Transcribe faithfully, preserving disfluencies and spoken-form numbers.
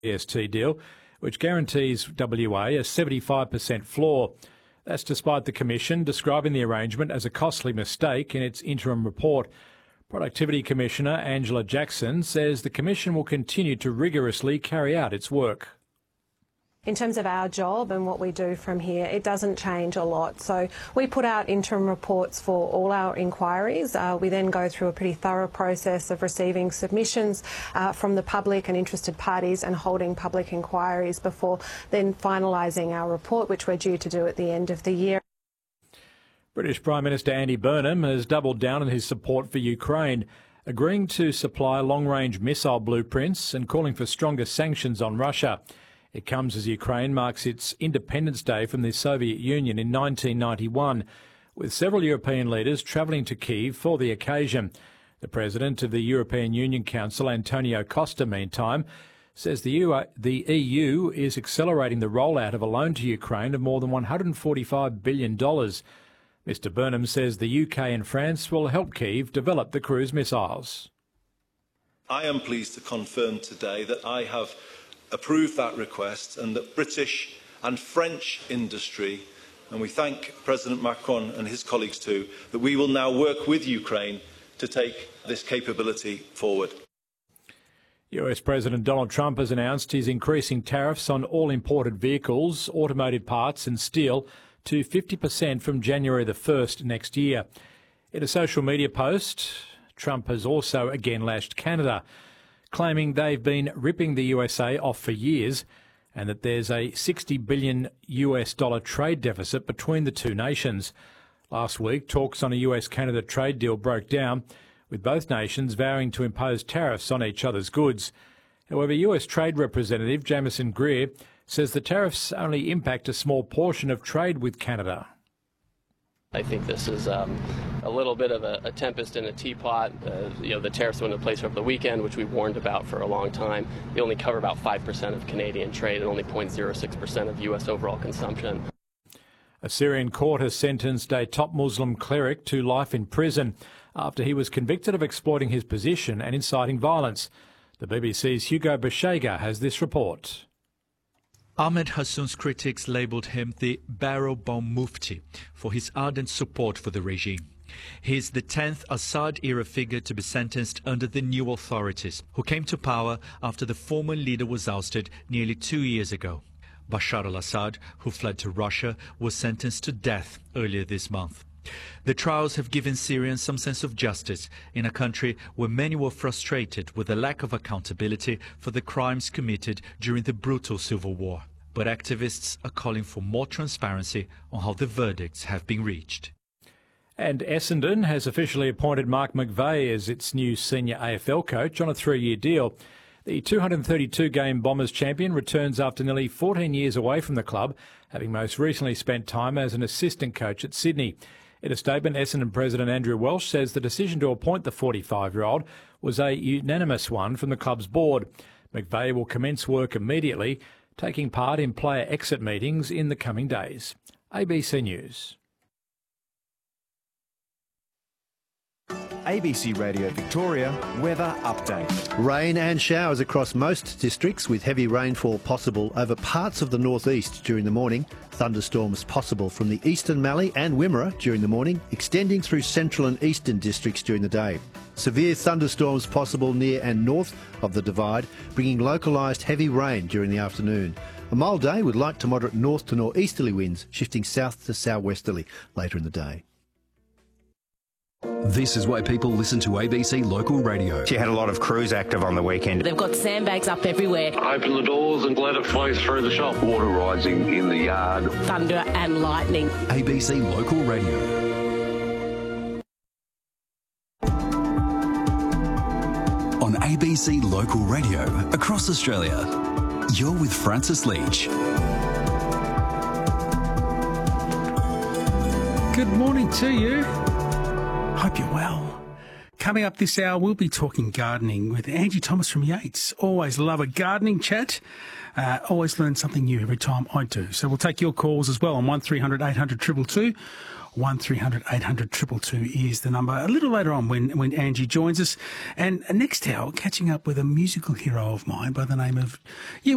E S T deal, which guarantees W A a seventy-five percent floor. That's despite the Commission describing the arrangement as a costly mistake in its interim report. Productivity Commissioner Angela Jackson says the Commission will continue to rigorously carry out its work. In terms of our job and what we do from here, it doesn't change a lot. So we put out interim reports for all our inquiries. Uh, we then go through a pretty thorough process of receiving submissions uh, from the public and interested parties and holding public inquiries before then finalising our report, which we're due to do at the end of the year. British Prime Minister Andy Burnham has doubled down on his support for Ukraine, agreeing to supply long-range missile blueprints and calling for stronger sanctions on Russia. It comes as Ukraine marks its independence day from the Soviet Union in nineteen ninety-one, with several European leaders travelling to Kyiv for the occasion. The President of the European Union Council, Antonio Costa, meantime, says the E U is accelerating the rollout of a loan to Ukraine of more than one hundred forty-five billion dollars. Mister Burnham says the U K and France will help Kyiv develop the cruise missiles. I am pleased to confirm today that I have approved that request and that British and French industry, and we thank President Macron and his colleagues too, that we will now work with Ukraine to take this capability forward. U S President Donald Trump has announced he's increasing tariffs on all imported vehicles, automotive parts and steel to fifty percent from January the first next year. In a social media post, Trump has also again lashed Canada, claiming they've been ripping the U S A off for years and that there's a sixty billion U S dollar trade deficit between the two nations. Last week, talks on a U S-Canada trade deal broke down, with both nations vowing to impose tariffs on each other's goods. However, U S Trade Representative Jamieson Greer says the tariffs only impact a small portion of trade with Canada. I think this is um, a little bit of a, a tempest in a teapot. Uh, you know, the tariffs went into place over the weekend, which we warned about for a long time. They only cover about five percent of Canadian trade and only zero point zero six percent of U S overall consumption. A Syrian court has sentenced a top Muslim cleric to life in prison after he was convicted of exploiting his position and inciting violence. The B B C's Hugo Bashega has this report. Ahmed Hassoun's critics labelled him the barrel bomb mufti for his ardent support for the regime. He is the tenth Assad-era figure to be sentenced under the new authorities, who came to power after the former leader was ousted nearly two years ago. Bashar al-Assad, who fled to Russia, was sentenced to death earlier this month. The trials have given Syrians some sense of justice in a country where many were frustrated with the lack of accountability for the crimes committed during the brutal civil war. But activists are calling for more transparency on how the verdicts have been reached. And Essendon has officially appointed Mark McVeigh as its new senior A F L coach on a three-year deal. The two hundred thirty-two game Bombers champion returns after nearly fourteen years away from the club, having most recently spent time as an assistant coach at Sydney. In a statement, Essendon President Andrew Welsh says the decision to appoint the forty-five-year-old was a unanimous one from the club's board. McVeigh will commence work immediately, taking part in player exit meetings in the coming days. A B C News. A B C Radio Victoria weather update. Rain and showers across most districts with heavy rainfall possible over parts of the northeast during the morning. Thunderstorms possible from the eastern Mallee and Wimmera during the morning, extending through central and eastern districts during the day. Severe thunderstorms possible near and north of the Divide, bringing localised heavy rain during the afternoon. A mild day with light to moderate north to northeasterly winds, shifting south to southwesterly later in the day. This is why people listen to A B C Local Radio. She had a lot of crews active on the weekend. They've got sandbags up everywhere. Open the doors and let it flow through the shop. Water rising in the yard. Thunder and lightning. A B C Local Radio. On A B C Local Radio across Australia, you're with Francis Leach. Good morning to you. Hope you're well. Coming up this hour, we'll be talking gardening with Angie Thomas from Yates. Always love a gardening chat. Uh, always learn something new every time I do. So we'll take your calls as well on one three hundred eight hundred two two two. one three hundred eight hundred two two two is the number. A little later on when, when Angie joins us. And next hour, catching up with a musical hero of mine by the name of... Yeah,